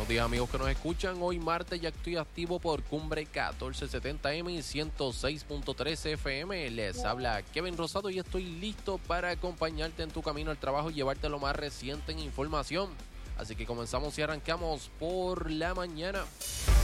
Buenos días, amigos que nos escuchan. Hoy martes ya estoy activo por Cumbre 1470M y 106.3 FM. Les habla Kevin Rosado y estoy listo para acompañarte en tu camino al trabajo y llevarte lo más reciente en información. Así que comenzamos y arrancamos por la mañana.